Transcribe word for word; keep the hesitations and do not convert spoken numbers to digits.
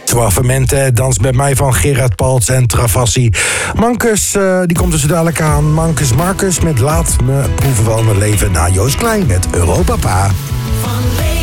Twaalfementen, Dans met mij van Gerard Paltz en Travassi. Marcus, uh, die komt dus dadelijk aan. Marcus Marcus met Laat me proeven van mijn leven. Na Joost Klein met Europapa. Van